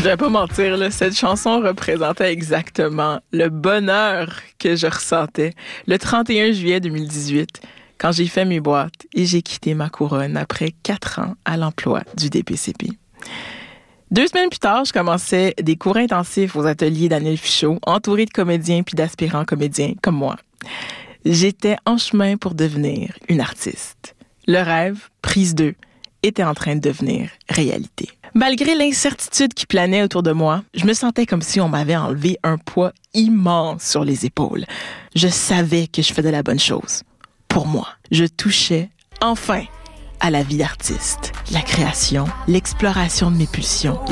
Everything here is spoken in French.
Je vais pas mentir, là, cette chanson représentait exactement le bonheur que je ressentais le 31 juillet 2018, quand j'ai fait mes boîtes et j'ai quitté ma couronne après 4 ans à l'emploi du DPCP. 2 semaines plus tard, je commençais des cours intensifs aux ateliers Daniel Fichot, entourée de comédiens puis d'aspirants comédiens comme moi. J'étais en chemin pour devenir une artiste. Le rêve, prise 2, était en train de devenir réalité. Malgré l'incertitude qui planait autour de moi, je me sentais comme si on m'avait enlevé un poids immense sur les épaules. Je savais que je faisais la bonne chose. Pour moi, je touchais enfin à la vie d'artiste. La création, l'exploration de mes pulsions,